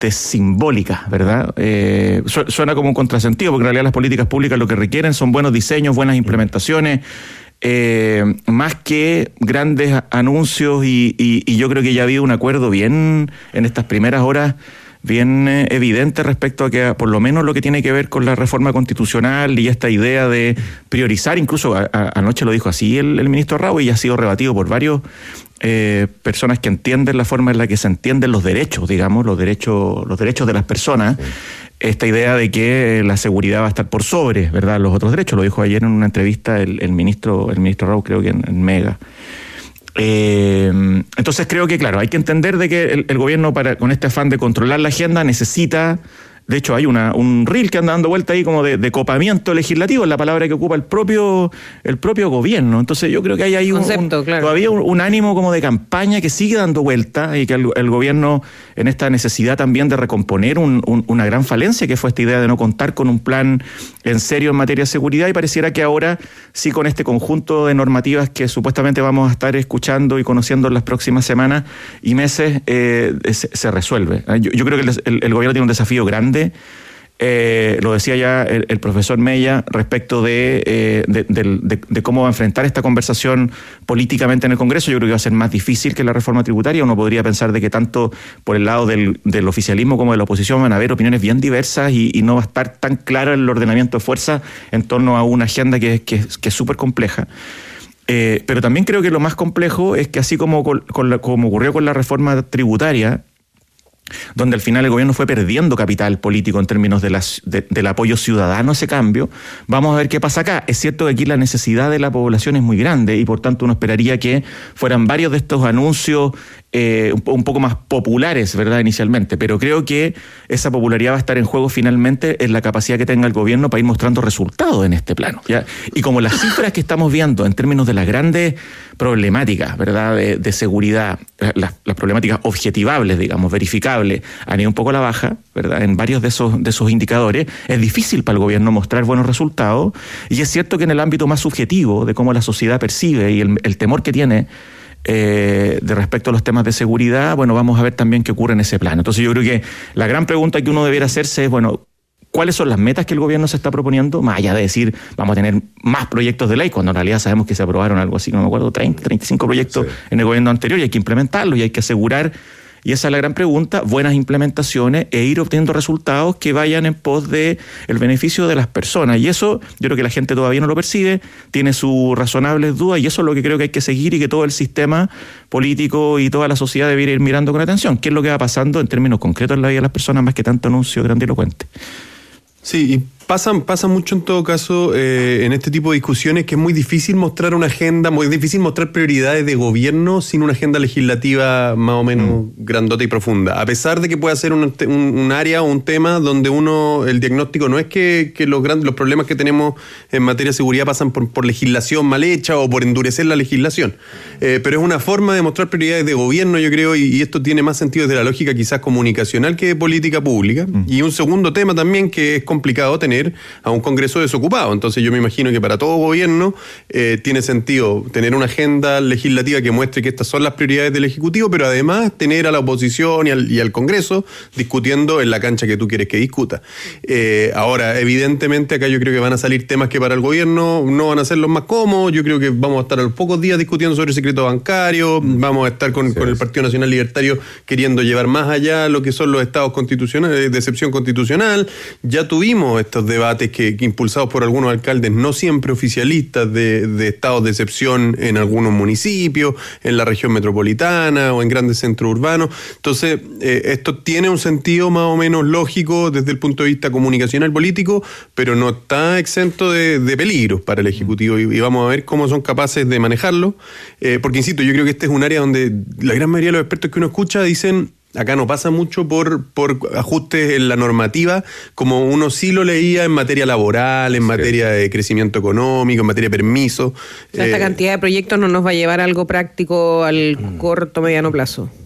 simbólicas, ¿verdad? Suena como un contrasentido, porque en realidad las políticas públicas lo que requieren son buenos diseños, buenas implementaciones, más que grandes anuncios, y yo creo que ya ha habido un acuerdo bien en estas primeras horas, bien evidente respecto a que por lo menos lo que tiene que ver con la reforma constitucional y esta idea de priorizar, incluso anoche lo dijo así el ministro Raúl, y ha sido rebatido por varios personas que entienden la forma en la que se entienden los derechos, digamos, los derechos de las personas. Sí. Esta idea de que la seguridad va a estar por sobre, ¿verdad?, los otros derechos. Lo dijo ayer en una entrevista el ministro Raúl, creo que en Mega. Entonces creo que, claro, hay que entender de que el gobierno, con este afán de controlar la agenda, necesita. De hecho, hay un reel que anda dando vuelta ahí como de copamiento legislativo, es la palabra que ocupa el propio gobierno. Entonces yo creo que hay ahí todavía un ánimo como de campaña que sigue dando vuelta, y que el gobierno, en esta necesidad también de recomponer una gran falencia que fue esta idea de no contar con un plan en serio en materia de seguridad, y pareciera que ahora sí, con este conjunto de normativas que supuestamente vamos a estar escuchando y conociendo en las próximas semanas y meses, se resuelve. Yo creo que el gobierno tiene un desafío grande. Lo decía ya el profesor Mella respecto de cómo va a enfrentar esta conversación políticamente en el Congreso. Yo creo que va a ser más difícil que la reforma tributaria. Uno podría pensar de que tanto por el lado del oficialismo como de la oposición van a haber opiniones bien diversas, y no va a estar tan claro el ordenamiento de fuerza en torno a una agenda que es súper compleja. Pero también creo que lo más complejo es que, así como ocurrió con la reforma tributaria, donde al final el gobierno fue perdiendo capital político en términos del apoyo ciudadano a ese cambio, vamos a ver qué pasa acá. Es cierto que aquí la necesidad de la población es muy grande, y por tanto uno esperaría que fueran varios de estos anuncios un poco más populares, ¿verdad?, inicialmente, pero creo que esa popularidad va a estar en juego finalmente en la capacidad que tenga el gobierno para ir mostrando resultados en este plano, ¿ya? Y como las cifras que estamos viendo en términos de las grandes problemáticas, ¿verdad?, de seguridad, las problemáticas objetivables, digamos, verificables, han ido un poco a la baja, ¿verdad?, en varios de esos indicadores, es difícil para el gobierno mostrar buenos resultados. Y es cierto que en el ámbito más subjetivo de cómo la sociedad percibe y el temor que tiene de respecto a los temas de seguridad, bueno, vamos a ver también qué ocurre en ese plano. Entonces yo creo que la gran pregunta que uno debiera hacerse es, bueno, ¿cuáles son las metas que el gobierno se está proponiendo? Más allá de decir, vamos a tener más proyectos de ley, cuando en realidad sabemos que se aprobaron algo así, no me acuerdo, 35 proyectos en el gobierno anterior, y hay que implementarlos, y hay que asegurar, y esa es la gran pregunta, buenas implementaciones e ir obteniendo resultados que vayan en pos de el beneficio de las personas. Y eso yo creo que la gente todavía no lo percibe, tiene sus razonables dudas, y eso es lo que creo que hay que seguir, y que todo el sistema político y toda la sociedad debería ir mirando con atención. ¿Qué es lo que va pasando en términos concretos en la vida de las personas, más que tanto anuncio grandilocuente? Sí, y pasa mucho en todo caso en este tipo de discusiones, que es muy difícil mostrar una agenda, muy difícil mostrar prioridades de gobierno sin una agenda legislativa más o menos grandota y profunda. A pesar de que pueda ser un área o un tema donde el diagnóstico no es que los problemas que tenemos en materia de seguridad pasan por legislación mal hecha o por endurecer la legislación. Pero es una forma de mostrar prioridades de gobierno, yo creo, y esto tiene más sentido desde la lógica quizás comunicacional que de política pública. Y un segundo tema también, que es complicado tener a un Congreso desocupado. Entonces yo me imagino que para todo gobierno tiene sentido tener una agenda legislativa que muestre que estas son las prioridades del Ejecutivo, pero además tener a la oposición y al Congreso discutiendo en la cancha que tú quieres que discuta. Ahora, evidentemente acá yo creo que van a salir temas que para el gobierno no van a ser los más cómodos. Yo creo que vamos a estar a los pocos días discutiendo sobre el secreto bancario, vamos a estar con el Partido Nacional Libertario queriendo llevar más allá lo que son los estados constitucionales, de excepción constitucional. Ya tuvimos estos debates que impulsados por algunos alcaldes no siempre oficialistas de estados de excepción en algunos municipios, en la región metropolitana o en grandes centros urbanos. Entonces, esto tiene un sentido más o menos lógico desde el punto de vista comunicacional político, pero no está exento de peligros para el Ejecutivo, y vamos a ver cómo son capaces de manejarlo, porque insisto, yo creo que este es un área donde la gran mayoría de los expertos que uno escucha dicen: acá no pasa mucho por ajustes en la normativa, como uno sí lo leía en materia laboral, en materia de crecimiento económico, en materia de permiso. O sea, esta cantidad de proyectos no nos va a llevar a algo práctico al corto, mediano plazo.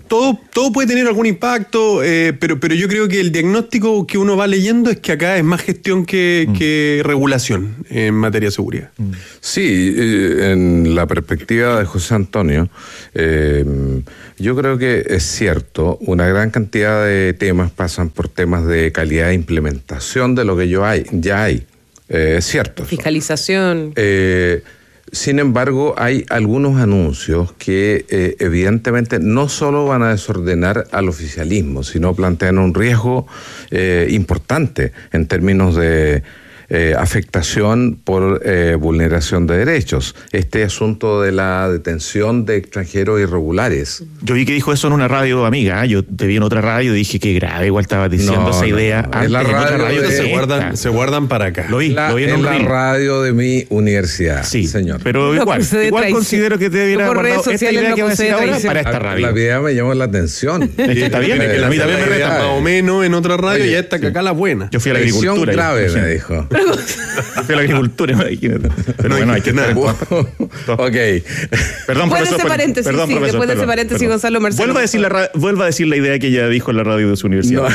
todo puede tener algún impacto, pero yo creo que el diagnóstico que uno va leyendo es que acá es más gestión que regulación en materia de seguridad. Sí, en la perspectiva de José Antonio, yo creo que es cierto, una gran cantidad de temas pasan por temas de calidad de implementación de lo que ya hay. Es cierto. Fiscalización. Sin embargo, hay algunos anuncios que evidentemente no solo van a desordenar al oficialismo, sino plantean un riesgo importante en términos de afectación por vulneración de derechos. Este asunto de la detención de extranjeros irregulares. Yo vi que dijo eso en una radio amiga. Yo te vi en otra radio y dije que grave, igual estaba diciendo esa idea. No. En la radio se guardan para acá. Lo vi en la radio de mi universidad, sí, señor. Pero igual considero que te debiera por redes esta idea que va a decir ahora para esta radio. La idea me llamó la atención. Está bien, que a mí también me retan más o menos en otra radio. Oye, y esta que acá la buena. Yo fui a la agricultura. Grave, me dijo. Fui a la agricultura, imagínate. Pero bueno, hay que estar. Ok. Perdón, profesor. Paréntesis, perdón, sí, profesor. después de ese paréntesis, Gonzalo Marcelo. Vuelva a decir la idea que ella dijo en la radio de su universidad.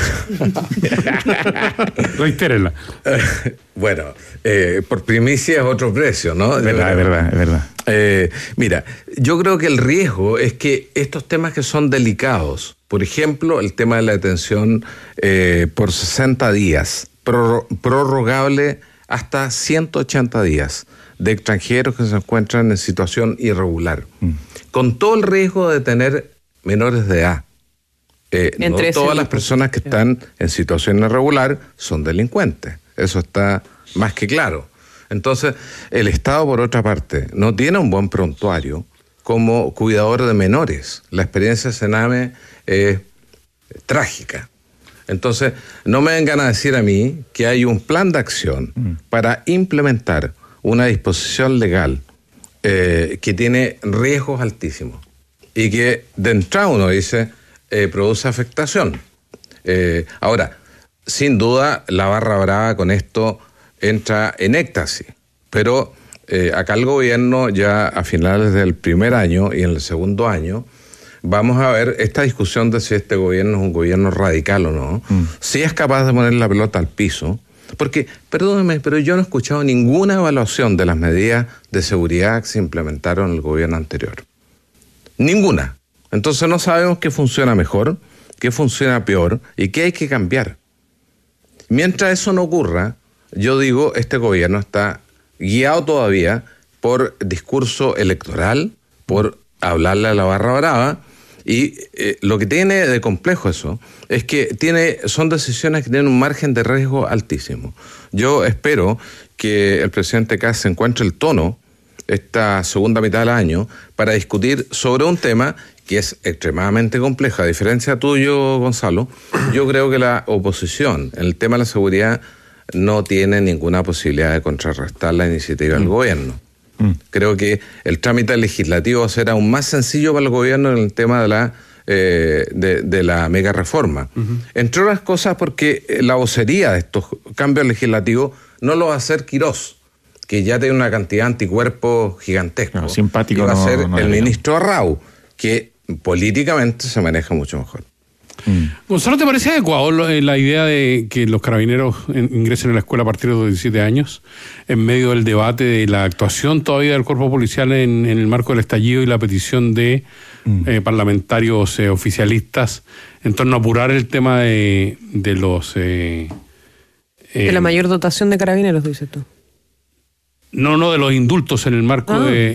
Reitérela. Bueno, por primicia es otro precio, ¿no? Es verdad. Mira, yo creo que el riesgo es que estos temas que son delicados, por ejemplo, el tema de la detención por 60 días, prorrogable hasta 180 días de extranjeros que se encuentran en situación irregular, con todo el riesgo de tener menores de edad. No todas las personas que están en situación irregular son delincuentes, eso está más que claro. Entonces, el Estado, por otra parte, no tiene un buen prontuario como cuidador de menores. La experiencia de Sename es trágica. Entonces, no me vengan a decir a mí que hay un plan de acción para implementar una disposición legal que tiene riesgos altísimos y que de entrada uno dice produce afectación. Ahora, sin duda, la barra brava con esto entra en éxtasis, pero acá el gobierno ya a finales del primer año y en el segundo año vamos a ver esta discusión de si este gobierno es un gobierno radical o no, si es capaz de poner la pelota al piso, porque, perdónenme, pero yo no he escuchado ninguna evaluación de las medidas de seguridad que se implementaron en el gobierno anterior. Ninguna. Entonces no sabemos qué funciona mejor, qué funciona peor y qué hay que cambiar. Mientras eso no ocurra, yo digo, este gobierno está guiado todavía por discurso electoral, por hablarle a la barra brava, y lo que tiene de complejo eso es que son decisiones que tienen un margen de riesgo altísimo. Yo espero que el presidente Kast encuentre el tono esta segunda mitad del año para discutir sobre un tema que es extremadamente complejo. A diferencia tuyo, Gonzalo, yo creo que la oposición en el tema de la seguridad no tiene ninguna posibilidad de contrarrestar la iniciativa del gobierno. Creo que el trámite legislativo será aún más sencillo para el gobierno en el tema de la mega reforma. Entre otras cosas porque la vocería de estos cambios legislativos no lo va a hacer Quirós, que ya tiene una cantidad de anticuerpos gigantesco. Simpático. Y va a ser el ministro Arrau, que políticamente se maneja mucho mejor. Gonzalo, ¿te parece adecuado la idea de que los carabineros ingresen a la escuela a partir de los 17 años, en medio del debate de la actuación todavía del cuerpo policial en el marco del estallido y la petición de parlamentarios oficialistas en torno a apurar el tema de los... de la mayor dotación de carabineros, dices tú. No, de los indultos en el marco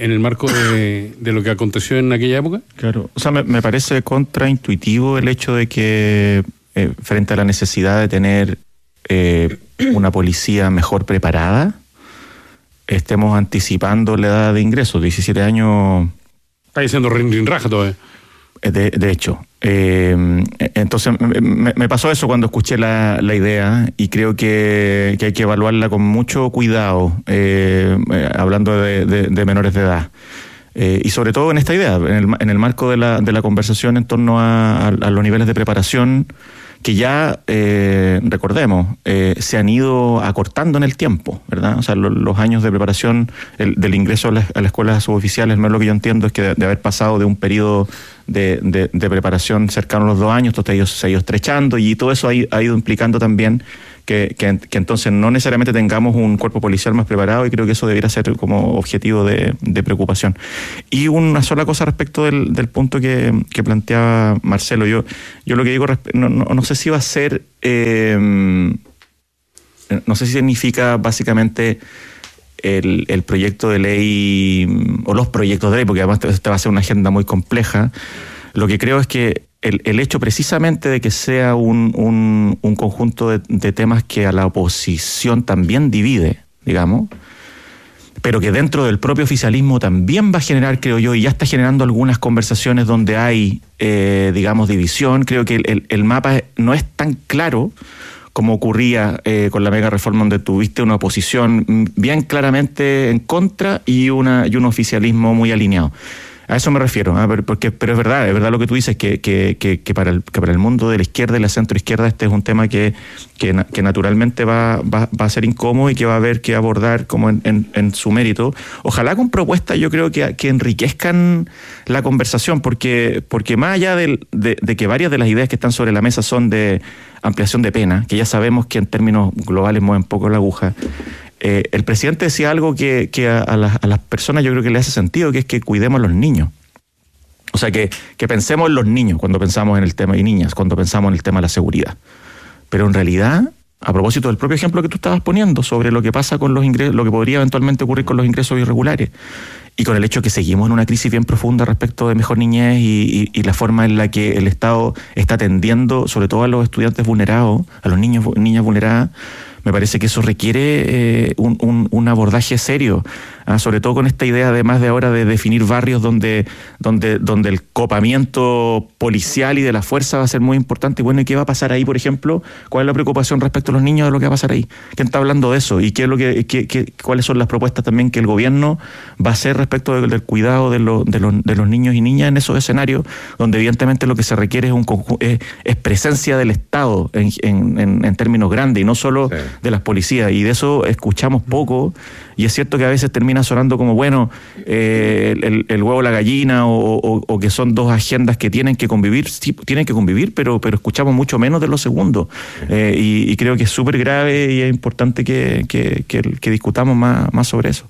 de lo que aconteció en aquella época. Claro, o sea, me parece contraintuitivo el hecho de que frente a la necesidad de tener una policía mejor preparada, estemos anticipando la edad de ingreso. 17 años... Está diciendo rin raja todavía. De hecho. Entonces me pasó eso cuando escuché la idea y creo que hay que evaluarla con mucho cuidado, hablando de menores de edad. Y sobre todo en esta idea, en el marco de la conversación en torno a los niveles de preparación que ya, recordemos, se han ido acortando en el tiempo, ¿verdad? O sea, los años de preparación del ingreso a la escuela de suboficiales, no es lo que yo entiendo, es que de haber pasado de un periodo de preparación cercano a los 2 años, entonces se ha ido estrechando y todo eso ha ido implicando también que entonces no necesariamente tengamos un cuerpo policial más preparado, y creo que eso debería ser como objetivo de preocupación. Y una sola cosa respecto del punto que planteaba Marcelo. Yo lo que digo, no sé si va a ser, no sé si significa básicamente el proyecto de ley o los proyectos de ley, porque además esta va a ser una agenda muy compleja. Lo que creo es que el hecho precisamente de que sea un conjunto de temas que a la oposición también divide, digamos, pero que dentro del propio oficialismo también va a generar, creo yo, y ya está generando algunas conversaciones donde hay, digamos, división. Creo que el mapa no es tan claro como ocurría con la mega reforma, donde tuviste una oposición bien claramente en contra y un oficialismo muy alineado. A eso me refiero, pero es verdad lo que tú dices, que para el mundo de la izquierda y la centroizquierda este es un tema que naturalmente va a ser incómodo y que va a haber que abordar como en su mérito. Ojalá con propuestas, yo creo que enriquezcan la conversación, porque más allá de que varias de las ideas que están sobre la mesa son de ampliación de pena, que ya sabemos que en términos globales mueven poco la aguja. El presidente decía algo que a las personas yo creo que le hace sentido, que es que cuidemos a los niños. O sea, que pensemos en los niños cuando pensamos en el tema, y niñas cuando pensamos en el tema de la seguridad. Pero en realidad, a propósito del propio ejemplo que tú estabas poniendo sobre lo que pasa con los ingresos, lo que podría eventualmente ocurrir con los ingresos irregulares, y con el hecho que seguimos en una crisis bien profunda respecto de mejor niñez y la forma en la que el Estado está atendiendo sobre todo a los estudiantes vulnerados, a los niñas vulneradas, me parece que eso requiere un abordaje serio, sobre todo con esta idea, además de ahora, de definir barrios donde el copamiento policial y de la fuerza va a ser muy importante. Bueno, ¿y qué va a pasar ahí, por ejemplo? ¿Cuál es la preocupación respecto a los niños de lo que va a pasar ahí? ¿Quién está hablando de eso? ¿Y qué es lo cuáles son las propuestas también que el gobierno va a hacer respecto del cuidado de los niños y niñas en esos escenarios, donde evidentemente lo que se requiere es presencia del Estado en términos grandes, y no solo de las policías? Y de eso escuchamos poco, y es cierto que a veces termina sonando como, bueno, el huevo o la gallina, o que son dos agendas que tienen que convivir. Sí, tienen que convivir, pero escuchamos mucho menos de lo segundo. Y creo que es súper grave y es importante que discutamos más sobre eso.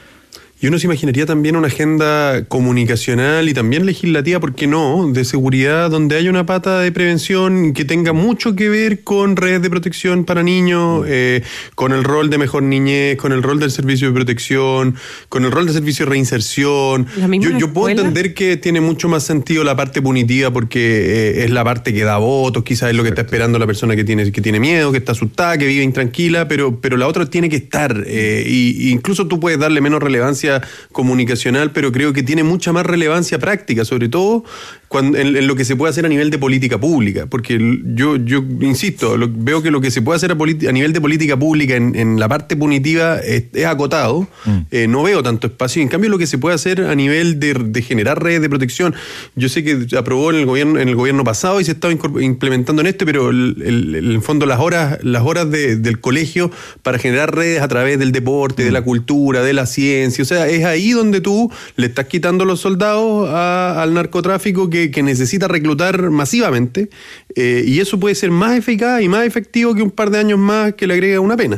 Y uno se imaginaría también una agenda comunicacional y también legislativa, ¿por qué no?, de seguridad, donde haya una pata de prevención que tenga mucho que ver con redes de protección para niños, con el rol de mejor niñez, con el rol del servicio de protección, con el rol del servicio de reinserción. Yo puedo entender que tiene mucho más sentido la parte punitiva, porque es la parte que da votos, quizás es lo que está esperando la persona que tiene miedo, que está asustada, que vive intranquila, pero la otra tiene que estar. Y incluso tú puedes darle menos relevancia comunicacional, pero creo que tiene mucha más relevancia práctica, sobre todo en lo que se puede hacer a nivel de política pública, porque yo insisto, veo que lo que se puede hacer a nivel de política pública en la parte punitiva es acotado. No veo tanto espacio. En cambio, lo que se puede hacer a nivel de generar redes de protección, yo sé que aprobó en el gobierno pasado y se estaba implementando en este, pero en el fondo las horas del colegio para generar redes a través del deporte, de la cultura, de la ciencia, o sea, es ahí donde tú le estás quitando los soldados al narcotráfico que necesita reclutar masivamente, y eso puede ser más eficaz y más efectivo que un par de años más que le agrega una pena.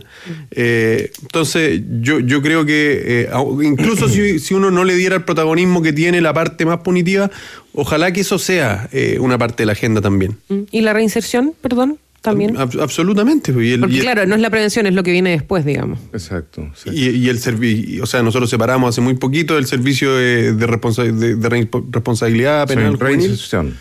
Entonces yo creo que incluso si uno no le diera el protagonismo que tiene la parte más punitiva, ojalá que eso sea una parte de la agenda también. ¿Y la reinserción, perdón? También. Absolutamente. Porque claro, no es la prevención, es lo que viene después, digamos. Exacto. Y el servicio, o sea, nosotros separamos hace muy poquito el servicio de responsabilidad penal juvenil.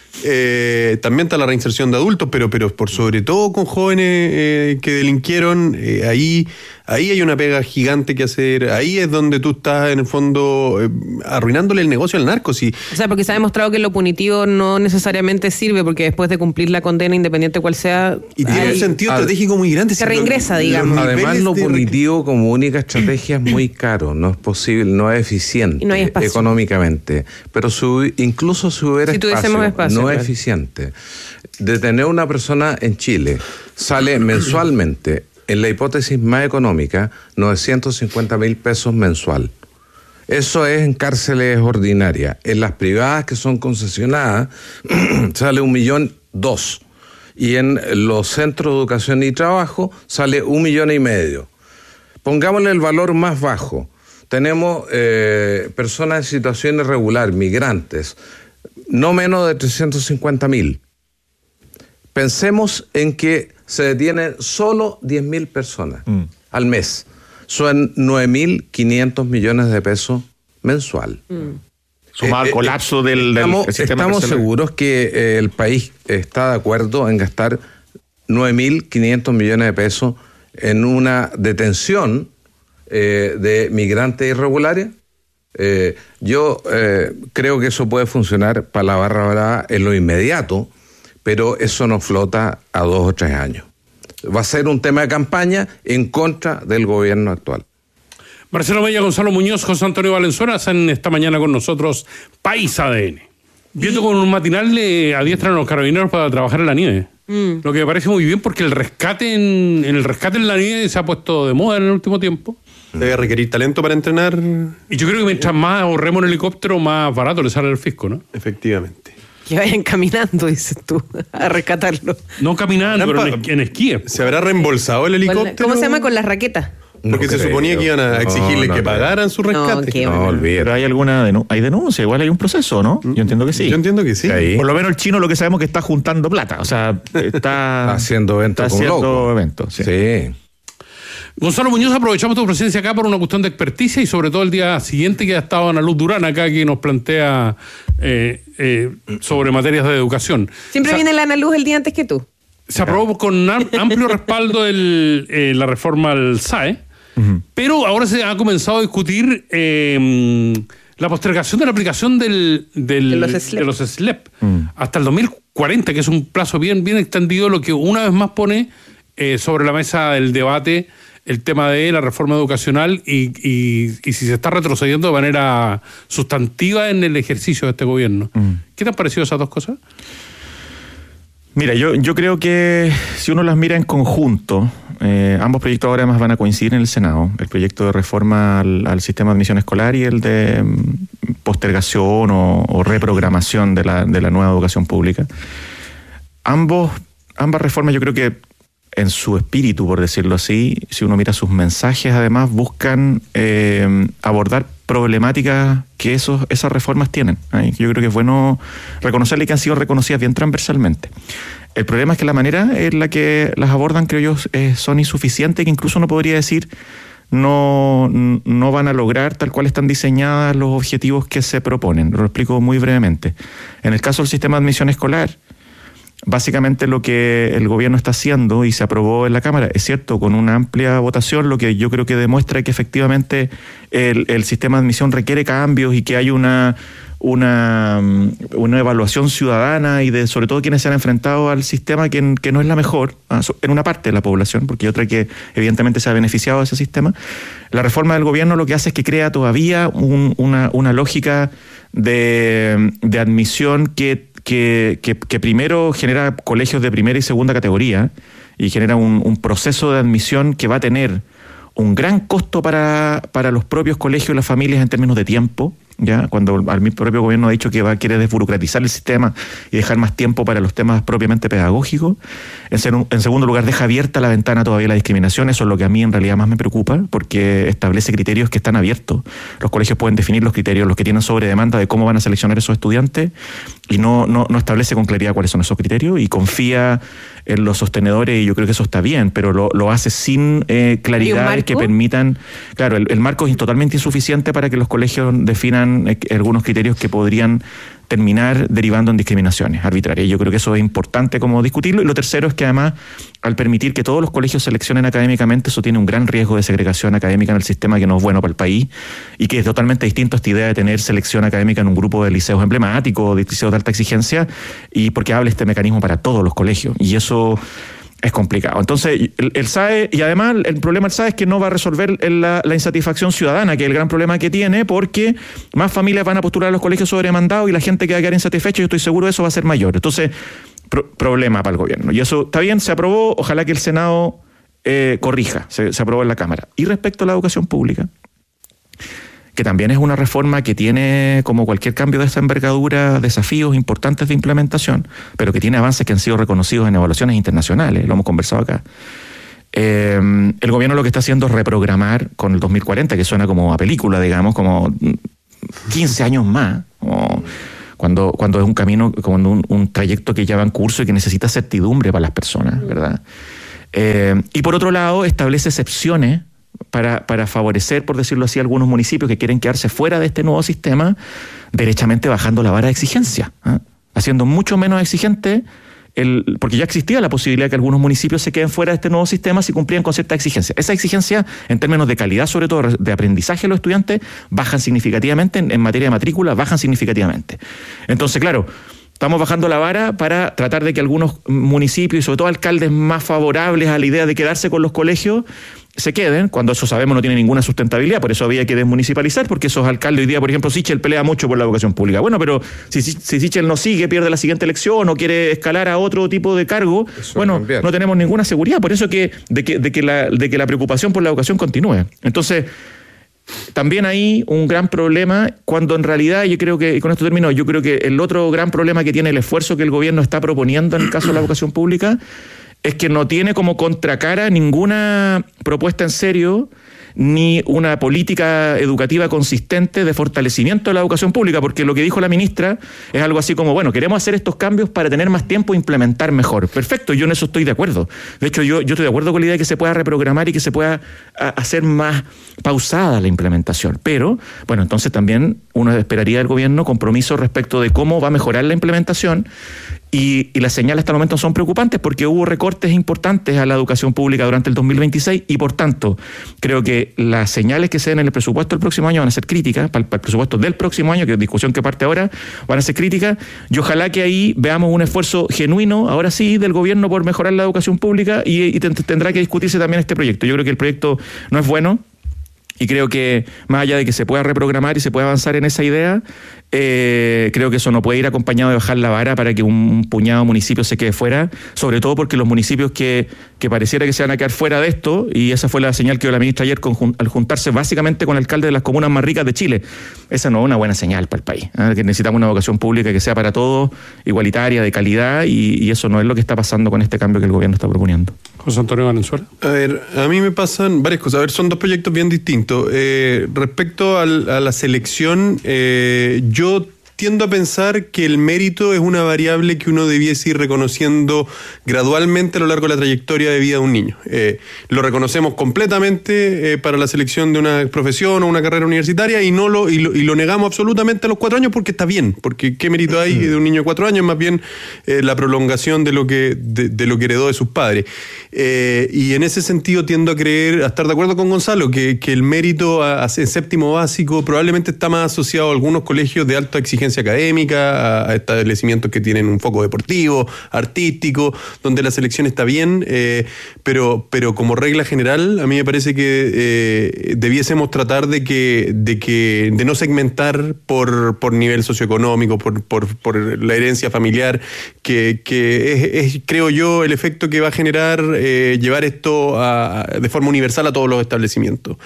También está la reinserción de adultos, pero por sobre todo con jóvenes que delinquieron, ahí ahí hay una pega gigante que hacer, ahí es donde tú estás en el fondo arruinándole el negocio al narco. Sí. O sea, porque se ha demostrado que lo punitivo no necesariamente sirve, porque después de cumplir la condena, independiente cual sea, y tiene un sentido estratégico muy grande. Se reingresa, digamos. Además, lo punitivo como única estrategia es muy caro, no es posible, no es eficiente y no hay espacio económicamente. Pero incluso si hubiera espacio, no es eficiente. Detener a una persona en Chile sale mensualmente, en la hipótesis más económica, 950.000 pesos mensual. Eso es en cárceles ordinarias. En las privadas que son concesionadas sale 1,2 millones. Y en los centros de educación y trabajo sale 1,5 millones. Pongámosle el valor más bajo. Tenemos personas en situación irregular, migrantes, no menos de 350.000. Pensemos en que se detienen solo 10.000 personas al mes. Son 9.500 millones de pesos mensual. Sumado al colapso del sistema. Estamos seguros que el país está de acuerdo en gastar 9.500 millones de pesos en una detención de migrantes irregulares. Yo creo que eso puede funcionar para la barra brava en lo inmediato, pero eso no flota a 2 o 3 años. Va a ser un tema de campaña en contra del gobierno actual. Marcelo Mella, Gonzalo Muñoz, José Antonio Valenzuela están esta mañana con nosotros, País ADN. Viendo con un matinal le adiestran a los carabineros para trabajar en la nieve. Lo que me parece muy bien porque el rescate en la nieve se ha puesto de moda en el último tiempo. Debe requerir talento para entrenar. Y yo creo que mientras más ahorremos en helicóptero, más barato le sale al fisco, ¿no? Efectivamente. Que vayan caminando, dices tú, a rescatarlo. No caminando, pero en esquí. ¿Se habrá reembolsado el helicóptero? ¿Cómo se llama? Con las raquetas. Porque se suponía que iban a exigirle que pagaran su rescate. No, olvídate. Pero hay denuncia, igual hay un proceso, ¿no? Yo entiendo que sí. Yo entiendo que sí. Ahí. Por lo menos el chino lo que sabemos es que está juntando plata. O sea, está haciendo eventos. Está haciendo eventos, sí. Gonzalo Muñoz, aprovechamos tu presencia acá por una cuestión de experticia y sobre todo el día siguiente que ha estado Ana Luz Durán acá, que nos plantea sobre materias de educación. Siempre viene la Ana Luz el día antes que tú. Se aprobó con amplio respaldo la reforma al SAE, pero ahora se ha comenzado a discutir la postergación de la aplicación de los SLEP hasta el 2040, que es un plazo bien extendido, lo que una vez más pone sobre la mesa del debate el tema de la reforma educacional y si se está retrocediendo de manera sustantiva en el ejercicio de este gobierno. ¿Qué te han parecido esas dos cosas? Mira, yo creo que si uno las mira en conjunto, ambos proyectos ahora además van a coincidir en el Senado. El proyecto de reforma al sistema de admisión escolar y el de postergación o reprogramación de la nueva educación pública. Ambas reformas yo creo que en su espíritu, por decirlo así, si uno mira sus mensajes, además buscan abordar problemáticas que esas reformas tienen. Yo creo que es bueno reconocerle que han sido reconocidas bien transversalmente. El problema es que la manera en la que las abordan, creo yo, son insuficientes, que incluso uno podría decir no van a lograr tal cual están diseñadas los objetivos que se proponen. Lo explico muy brevemente. En el caso del sistema de admisión escolar, básicamente lo que el gobierno está haciendo y se aprobó en la Cámara, es cierto, con una amplia votación, lo que yo creo que demuestra que efectivamente el sistema de admisión requiere cambios y que hay una evaluación ciudadana y de sobre todo quienes se han enfrentado al sistema que no es la mejor en una parte de la población, porque hay otra que evidentemente se ha beneficiado de ese sistema. La reforma del gobierno lo que hace es que crea todavía una lógica de admisión que primero genera colegios de primera y segunda categoría y genera un proceso de admisión que va a tener un gran costo para los propios colegios y las familias en términos de tiempo, ya cuando el propio gobierno ha dicho que quiere desburocratizar el sistema y dejar más tiempo para los temas propiamente pedagógicos. En segundo lugar, deja abierta la ventana todavía a la discriminación. Eso es lo que a mí en realidad más me preocupa, porque establece criterios que están abiertos. Los colegios pueden definir los criterios, los que tienen sobre demanda de cómo van a seleccionar esos estudiantes, y no establece con claridad cuáles son esos criterios y confía en los sostenedores, y yo creo que eso está bien, pero lo hace sin claridades que permitan. Claro, el marco es totalmente insuficiente para que los colegios definan algunos criterios que podrían terminar derivando en discriminaciones arbitrarias. Yo creo que eso es importante como discutirlo. Y lo tercero es que además, al permitir que todos los colegios seleccionen académicamente, eso tiene un gran riesgo de segregación académica en el sistema que no es bueno para el país y que es totalmente distinto a esta idea de tener selección académica en un grupo de liceos emblemáticos, de liceos de alta exigencia, y porque habla este mecanismo para todos los colegios. Y eso es complicado. Entonces, el SAE, y además el problema del SAE es que no va a resolver la insatisfacción ciudadana, que es el gran problema que tiene, porque más familias van a postular a los colegios sobremandados y la gente que va a quedar insatisfecha, yo estoy seguro de eso va a ser mayor. Entonces, problema para el gobierno. Y eso está bien, se aprobó, ojalá que el Senado corrija, se aprobó en la Cámara. Y respecto a la educación pública, que también es una reforma que tiene, como cualquier cambio de esta envergadura, desafíos importantes de implementación, pero que tiene avances que han sido reconocidos en evaluaciones internacionales, lo hemos conversado acá. El gobierno lo que está haciendo es reprogramar con el 2040, que suena como a película, digamos, como 15 años más, cuando es un camino, cuando un trayecto que ya va en curso y que necesita certidumbre para las personas, ¿verdad? Y por otro lado, establece excepciones para favorecer, por decirlo así, algunos municipios que quieren quedarse fuera de este nuevo sistema, derechamente bajando la vara de exigencia, haciendo mucho menos exigente, porque ya existía la posibilidad de que algunos municipios se queden fuera de este nuevo sistema si cumplían con cierta exigencia. Esa exigencia, en términos de calidad, sobre todo de aprendizaje de los estudiantes, bajan significativamente, en materia de matrícula, bajan significativamente. Entonces, claro, estamos bajando la vara para tratar de que algunos municipios, y sobre todo alcaldes más favorables a la idea de quedarse con los colegios, se queden, cuando eso sabemos no tiene ninguna sustentabilidad, por eso había que desmunicipalizar, porque esos alcaldes hoy día, por ejemplo, Sichel pelea mucho por la educación pública. Bueno, pero si Sichel no sigue, pierde la siguiente elección o quiere escalar a otro tipo de cargo, eso bueno, no tenemos ninguna seguridad, por eso de que la preocupación por la educación continúe. Entonces, también hay un gran problema cuando en realidad, yo creo que, y con esto termino, yo creo que el otro gran problema que tiene el esfuerzo que el gobierno está proponiendo en el caso de la educación pública es que no tiene como contracara ninguna propuesta en serio ni una política educativa consistente de fortalecimiento de la educación pública, porque lo que dijo la ministra es algo así como, bueno, queremos hacer estos cambios para tener más tiempo e implementar mejor. Perfecto, yo en eso estoy de acuerdo. De hecho, yo estoy de acuerdo con la idea de que se pueda reprogramar y que se pueda hacer más pausada la implementación. Pero, bueno, entonces también uno esperaría del gobierno compromiso respecto de cómo va a mejorar la implementación. Y las señales hasta el momento son preocupantes porque hubo recortes importantes a la educación pública durante el 2026 y por tanto creo que las señales que se den en el presupuesto del próximo año van a ser críticas, para el presupuesto del próximo año, que es discusión que parte ahora, van a ser críticas y ojalá que ahí veamos un esfuerzo genuino, ahora sí, del gobierno por mejorar la educación pública y tendrá que discutirse también este proyecto. Yo creo que el proyecto no es bueno. Y creo que más allá de que se pueda reprogramar y se pueda avanzar en esa idea, creo que eso no puede ir acompañado de bajar la vara para que un puñado de municipios se quede fuera, sobre todo porque los municipios que pareciera que se van a quedar fuera de esto, y esa fue la señal que dio la ministra ayer al juntarse básicamente con alcaldes de las comunas más ricas de Chile, esa no es una buena señal para el país, que necesitamos una educación pública que sea para todos, igualitaria, de calidad, y eso no es lo que está pasando con este cambio que el gobierno está proponiendo. José Antonio Valenzuela. A ver, a mí me pasan varias cosas. A ver, son dos proyectos bien distintos. Respecto a la selección, yo tiendo a pensar que el mérito es una variable que uno debiese ir reconociendo gradualmente a lo largo de la trayectoria de vida de un niño. Lo reconocemos completamente para la selección de una profesión o una carrera universitaria y lo negamos absolutamente a los 4 años porque está bien, porque qué mérito hay de un niño de 4 años, más bien la prolongación de lo que heredó de sus padres. Y en ese sentido tiendo a estar de acuerdo con Gonzalo, que el mérito en séptimo básico probablemente está más asociado a algunos colegios de alta exigencia académica, a establecimientos que tienen un foco deportivo, artístico, donde la selección está bien, pero como regla general, a mí me parece que debiésemos tratar de no segmentar por nivel socioeconómico, por la herencia familiar, que es, creo yo, el efecto que va a generar llevar esto de forma universal a todos los establecimientos.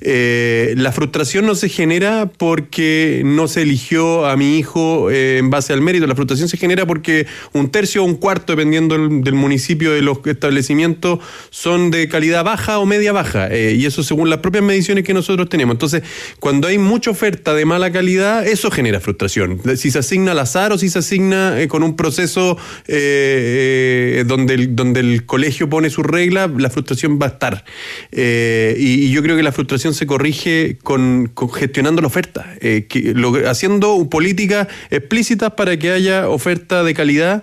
La frustración no se genera porque no se eligió a mi hijo en base al mérito. La frustración se genera porque 1/3 o 1/4, dependiendo del municipio de los establecimientos, son de calidad baja o media baja, y eso según las propias mediciones que nosotros tenemos. Entonces, cuando hay mucha oferta de mala calidad, eso genera frustración. Si se asigna al azar o si se asigna con un proceso donde el colegio pone sus reglas, la frustración va a estar. Y yo creo que la frustración se corrige con gestionando la oferta, haciendo políticas políticas explícitas para que haya oferta de calidad.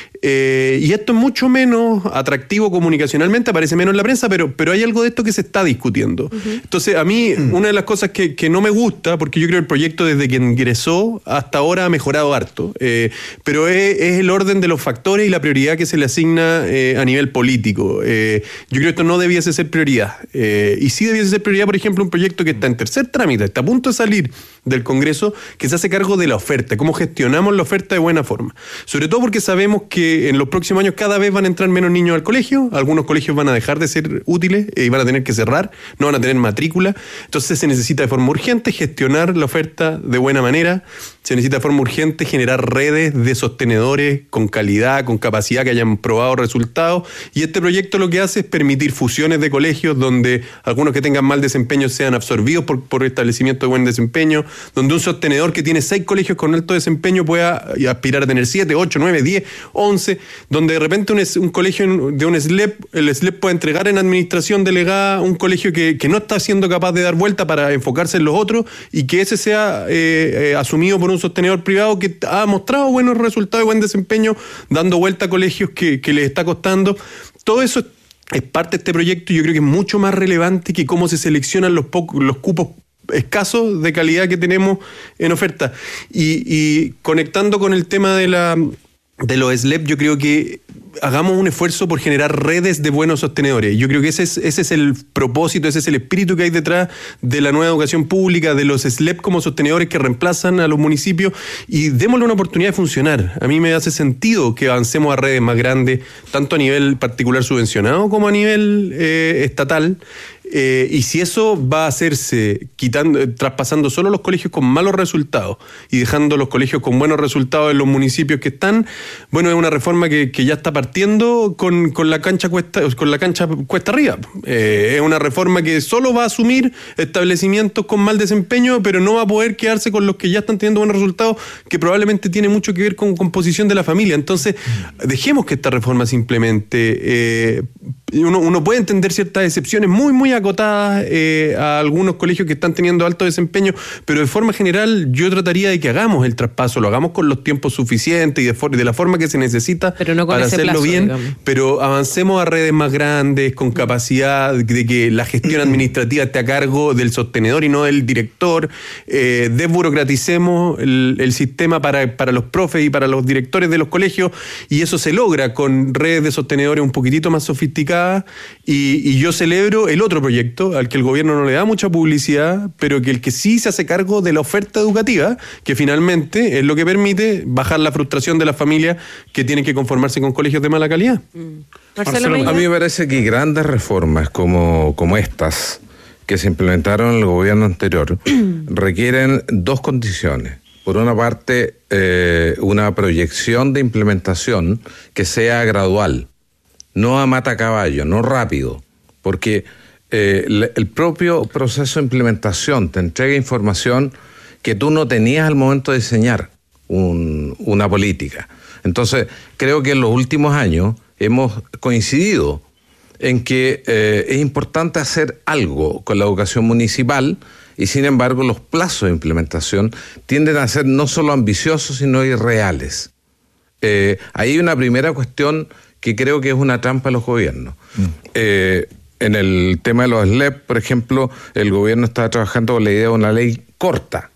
Y esto es mucho menos atractivo comunicacionalmente, aparece menos en la prensa, pero hay algo de esto que se está discutiendo. Entonces, a mí, una de las cosas que no me gusta, porque yo creo que el proyecto desde que ingresó hasta ahora ha mejorado harto, pero es el orden de los factores y la prioridad que se le asigna a nivel político. Yo creo que esto no debiese ser prioridad. Y sí debiese ser prioridad, por ejemplo, un proyecto que está en tercer trámite, está a punto de salir del Congreso, que se hace cargo de la oferta, cómo gestionamos la oferta de buena forma. Sobre todo porque sabemos que en los próximos años cada vez van a entrar menos niños al colegio, algunos colegios van a dejar de ser útiles y van a tener que cerrar, no van a tener matrícula, entonces se necesita de forma urgente gestionar la oferta de buena manera, se necesita de forma urgente generar redes de sostenedores con calidad, con capacidad, que hayan probado resultados, y este proyecto lo que hace es permitir fusiones de colegios donde algunos que tengan mal desempeño sean absorbidos por establecimientos de buen desempeño, donde un sostenedor que tiene 6 colegios con alto desempeño pueda aspirar a tener 7, 8, 9, 10, 11, donde de repente un colegio de un SLEP, el SLEP puede entregar en administración delegada un colegio que no está siendo capaz de dar vuelta para enfocarse en los otros, y que ese sea asumido por un sostenedor privado que ha mostrado buenos resultados y buen desempeño, dando vuelta a colegios que les está costando. Todo eso es parte de este proyecto, y yo creo que es mucho más relevante que cómo se seleccionan los cupos escasos de calidad que tenemos en oferta. Y conectando con el tema de los SLEP, yo creo que hagamos un esfuerzo por generar redes de buenos sostenedores. Yo creo que ese es el propósito, ese es el espíritu que hay detrás de la nueva educación pública, de los SLEP como sostenedores que reemplazan a los municipios, y démosle una oportunidad de funcionar. A mí me hace sentido que avancemos a redes más grandes, tanto a nivel particular subvencionado como a nivel estatal. Y si eso va a hacerse traspasando solo los colegios con malos resultados y dejando los colegios con buenos resultados en los municipios que están, bueno, es una reforma que ya está partiendo con la cancha cuesta arriba. Es una reforma que solo va a asumir establecimientos con mal desempeño, pero no va a poder quedarse con los que ya están teniendo buenos resultados, que probablemente tiene mucho que ver con composición de la familia. Entonces, dejemos que esta reforma se implemente. Uno puede entender ciertas excepciones muy, muy acotadas a algunos colegios que están teniendo alto desempeño, pero de forma general yo trataría de que hagamos el traspaso, lo hagamos con los tiempos suficientes y de la forma que se necesita, pero no para hacerlo plazo, bien, digamos. Pero avancemos a redes más grandes, con capacidad de que la gestión administrativa esté a cargo del sostenedor y no del director. Desburocraticemos el sistema para los profes y para los directores de los colegios, y eso se logra con redes de sostenedores un poquitito más sofisticadas. Y yo celebro el otro proyecto al que el gobierno no le da mucha publicidad, pero que el que sí se hace cargo de la oferta educativa, que finalmente es lo que permite bajar la frustración de las familias que tienen que conformarse con colegios de mala calidad. Marcelo, a mí me parece que grandes reformas como estas que se implementaron en el gobierno anterior requieren dos condiciones. Por una parte, una proyección de implementación que sea gradual, no a matacaballo, no rápido, porque el propio proceso de implementación te entrega información que tú no tenías al momento de diseñar una política. Entonces, creo que en los últimos años hemos coincidido en que es importante hacer algo con la educación municipal, y sin embargo los plazos de implementación tienden a ser no solo ambiciosos, sino irreales. Hay una primera cuestión que creo que es una trampa a los gobiernos. En el tema de los SLEP, por ejemplo, el gobierno está trabajando con la idea de una ley corta.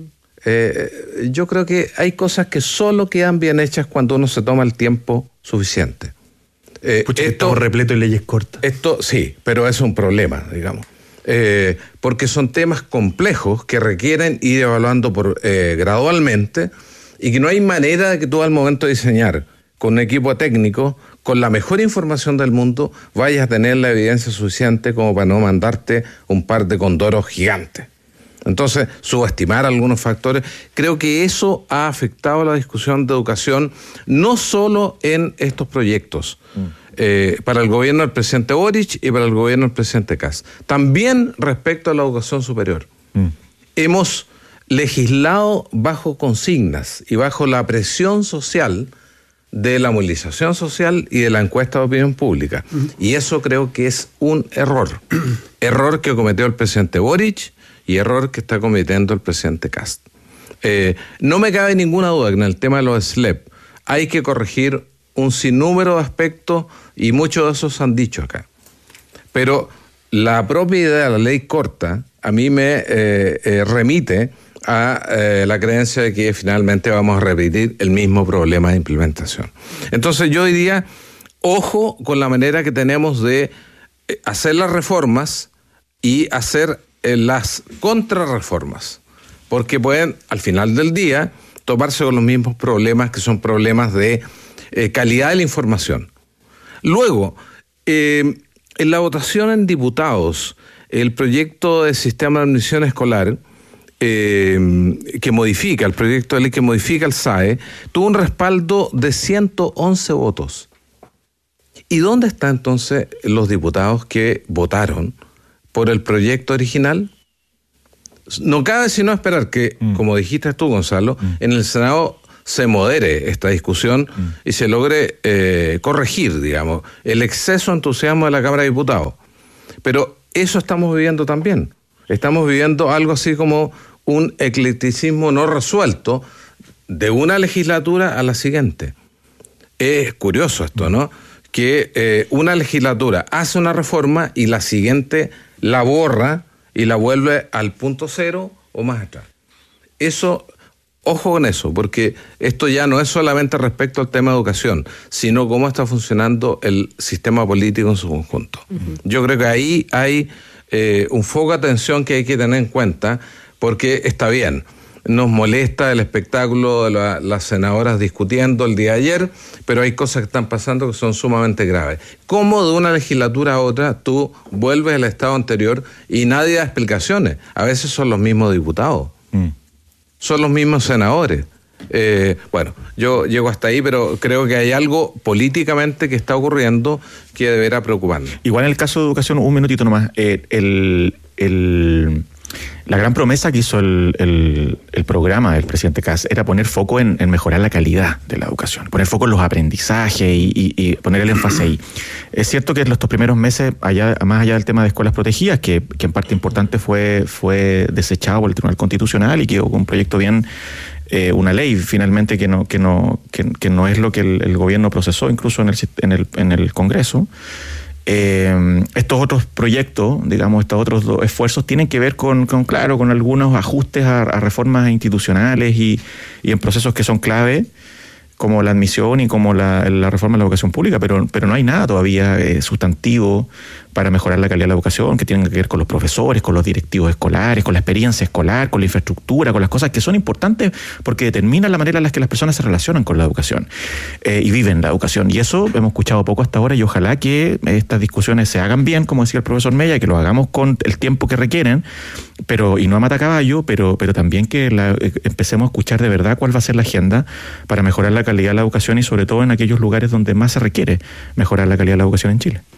Yo creo que hay cosas que solo quedan bien hechas cuando uno se toma el tiempo suficiente. Estamos repletos de leyes cortas. Esto sí, pero es un problema, digamos. Porque son temas complejos que requieren ir evaluando gradualmente, y que no hay manera de que tú al momento de diseñar con un equipo técnico, con la mejor información del mundo, vayas a tener la evidencia suficiente como para no mandarte un par de condoros gigantes. Entonces, subestimar algunos factores, creo que eso ha afectado la discusión de educación, no solo en estos proyectos, para el gobierno del presidente Boric y para el gobierno del presidente Kast. También respecto a la educación superior. Hemos legislado bajo consignas y bajo la presión social de la movilización social y de la encuesta de opinión pública. Y eso creo que es un error. Error que cometió el presidente Boric y error que está cometiendo el presidente Kast. No me cabe ninguna duda que en el tema de los SLEP hay que corregir un sinnúmero de aspectos y muchos de esos se han dicho acá. Pero la propia idea de la ley corta a mí me remite a la creencia de que finalmente vamos a repetir el mismo problema de implementación. Entonces yo diría, ojo con la manera que tenemos de hacer las reformas y hacer las contrarreformas, porque pueden al final del día toparse con los mismos problemas, que son problemas de calidad de la información. Luego, en la votación en diputados, el proyecto de sistema de admisión escolar que modifica, el proyecto de ley que modifica el SAE, tuvo un respaldo de 111 votos. ¿Y dónde están entonces los diputados que votaron por el proyecto original? No cabe sino esperar que, como dijiste tú, Gonzalo, en el Senado se modere esta discusión y se logre corregir, digamos, el exceso de entusiasmo de la Cámara de Diputados. Pero eso estamos viviendo también. Estamos viviendo algo así como un eclecticismo no resuelto de una legislatura a la siguiente. Es curioso esto, ¿no? Que una legislatura hace una reforma y la siguiente la borra y la vuelve al punto cero o más atrás. Eso, ojo con eso, porque esto ya no es solamente respecto al tema de educación, sino cómo está funcionando el sistema político en su conjunto. Yo creo que ahí hay un foco de atención que hay que tener en cuenta, porque está bien, nos molesta el espectáculo de las senadoras discutiendo el día de ayer, pero hay cosas que están pasando que son sumamente graves. ¿Cómo de una legislatura a otra tú vuelves al estado anterior y nadie da explicaciones? A veces son los mismos diputados, son los mismos senadores. Bueno, yo llego hasta ahí, pero creo que hay algo políticamente que está ocurriendo que deberá preocuparnos. Igual en el caso de educación, un minutito nomás, la gran promesa que hizo el programa del presidente Kast era poner foco en mejorar la calidad de la educación, poner foco en los aprendizajes y poner el énfasis ahí. Es cierto que en estos primeros meses, más allá del tema de escuelas protegidas, que en parte importante fue desechado por el Tribunal Constitucional y quedó con un proyecto bien, una ley finalmente que no es lo que el gobierno procesó incluso en el Congreso. Estos otros proyectos, digamos, estos otros esfuerzos tienen que ver con algunos ajustes a reformas institucionales y en procesos que son clave, como la admisión y como la reforma de la educación pública, pero no hay nada todavía sustantivo para mejorar la calidad de la educación, que tienen que ver con los profesores, con los directivos escolares, con la experiencia escolar, con la infraestructura, con las cosas que son importantes porque determinan la manera en la que las personas se relacionan con la educación y viven la educación. Y eso hemos escuchado poco hasta ahora, y ojalá que estas discusiones se hagan bien, como decía el profesor Mella, que lo hagamos con el tiempo que requieren, y no a matacaballo, pero también que empecemos a escuchar de verdad cuál va a ser la agenda para mejorar la calidad de la educación y sobre todo en aquellos lugares donde más se requiere mejorar la calidad de la educación en Chile.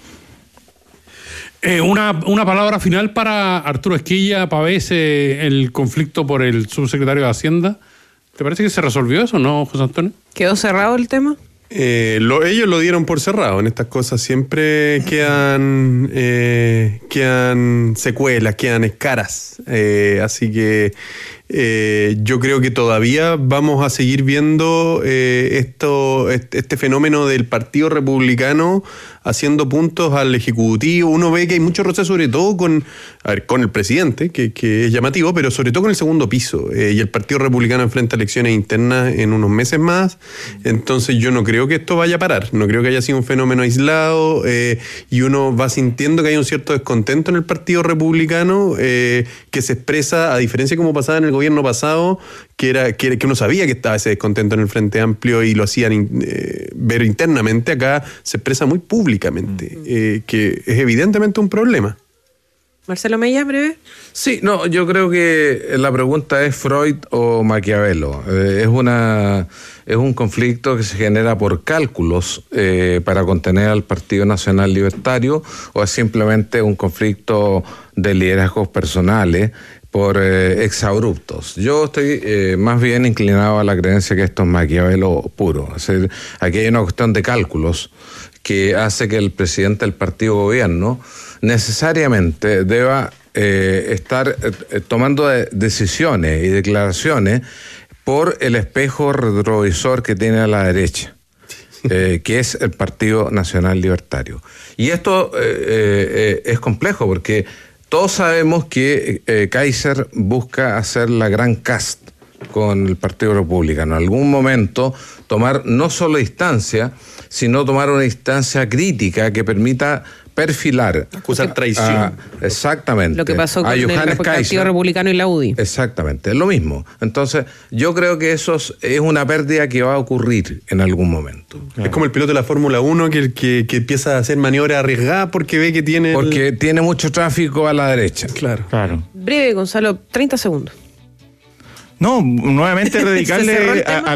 Una palabra final para Arturo Esquilla Pavés, el conflicto por el subsecretario de Hacienda. ¿Te parece que se resolvió eso, no, José Antonio? ¿Quedó cerrado el tema? Ellos lo dieron por cerrado. En estas cosas siempre quedan secuelas, quedan escaras. Así que yo creo que todavía vamos a seguir viendo este fenómeno del Partido Republicano haciendo puntos al Ejecutivo. Uno ve que hay mucho roce, sobre todo con el presidente, que es llamativo, pero sobre todo con el segundo piso. Y el Partido Republicano enfrenta elecciones internas en unos meses más. Entonces yo no creo que esto vaya a parar. No creo que haya sido un fenómeno aislado, y uno va sintiendo que hay un cierto descontento en el Partido Republicano que se expresa, a diferencia de como pasaba en el gobierno pasado, que uno sabía que estaba ese descontento en el Frente Amplio y lo hacían ver internamente. Acá se expresa muy públicamente, que es evidentemente un problema. Marcelo Mella, breve. Sí, no, yo creo que la pregunta es Freud o Maquiavelo. Es un conflicto que se genera por cálculos para contener al Partido Nacional Libertario, o es simplemente un conflicto de liderazgos personales por exabruptos. Yo estoy más bien inclinado a la creencia que esto es Maquiavelo puro. Es decir, aquí hay una cuestión de cálculos que hace que el presidente del partido gobierno necesariamente deba estar tomando decisiones y declaraciones por el espejo retrovisor que tiene a la derecha, que es el Partido Nacional Libertario. Y esto es complejo porque todos sabemos que Kaiser busca hacer la gran cast con el Partido Republicano. En algún momento tomar no solo distancia, sino tomar una distancia crítica que permita perfilar. Acusar traición. Exactamente. Lo que pasó con el Partido Kaiser, Republicano y la UDI. Exactamente, es lo mismo. Entonces, yo creo que eso es una pérdida que va a ocurrir en algún momento. Es como el piloto de la Fórmula 1 que empieza a hacer maniobras arriesgadas porque ve que tiene... Porque tiene mucho tráfico a la derecha. Claro. Breve, Gonzalo, 30 segundos. No, nuevamente dedicarle a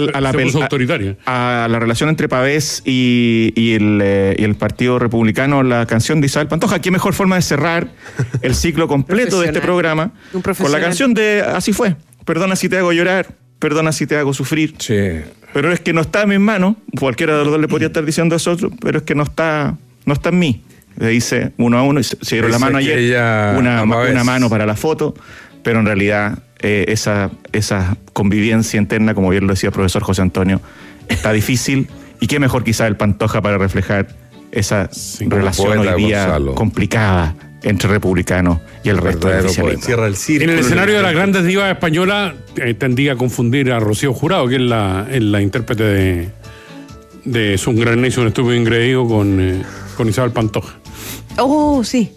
la relación entre Pavés y el Partido Republicano la canción de Isabel Pantoja. Qué mejor forma de cerrar el ciclo completo de este programa con la canción de Así fue. Perdona si te hago llorar, perdona si te hago sufrir. Sí. Pero es que no está en mis manos. Cualquiera de los dos le podría estar diciendo eso a otro, pero es que no está en mí. Le dice uno a uno y se dieron la mano ayer. Una mano para la foto, pero en realidad esa convivencia interna, como bien lo decía el profesor José Antonio, está difícil, y qué mejor quizá el Pantoja para reflejar esa relación hoy día complicada entre republicanos y el resto del oficialismo. Cierra el círculo. En el escenario de las grandes divas españolas tendía a confundir a Rocío Jurado, que es la intérprete de Es un gran necio, un estúpido ingreído con Isabel Pantoja. Oh, sí.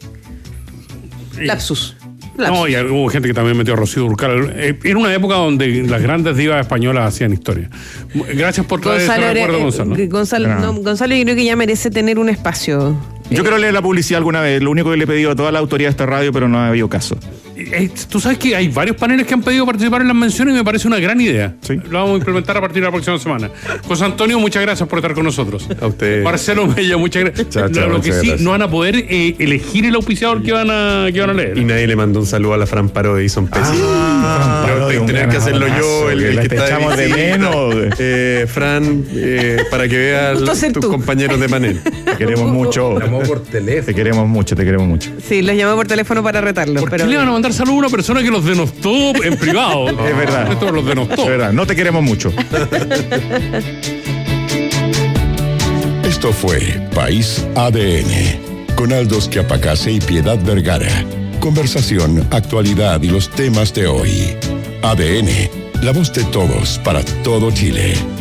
Lapsus. No, y hubo gente que también metió a Rocío Dúrcal. Era una época donde las grandes divas españolas hacían historia. Gracias por traer ese recuerdo, Gonzalo. Gonzalo, yo creo que ya merece tener un espacio. Yo quiero leer la publicidad alguna vez. Lo único que le he pedido a toda la autoridad de esta radio, pero no ha habido caso. Tú sabes que hay varios paneles que han pedido participar en las menciones y me parece una gran idea. Sí. Lo vamos a implementar a partir de la próxima semana. José Antonio, muchas gracias por estar con nosotros. A usted. Marcelo Mella, muchas gracias. Lo que sí, no van a poder elegir el auspiciador que van a leer. Y nadie le mandó un saludo a la Fran Parodi, son pésimos. Tener que hacerlo yo, el que está echamos de menos. Fran, para que veas tus compañeros de panel. Te queremos mucho. Llamó por teléfono. Te queremos mucho. Sí, los llamé por teléfono para retarlos. ¿Por qué le van a mandar saludos a una persona que los denostó en privado? Es verdad. Esto los denostó. Es verdad, no te queremos mucho. Esto fue País ADN, con Aldos Chiapacase y Piedad Vergara. Conversación, actualidad y los temas de hoy. ADN, la voz de todos para todo Chile.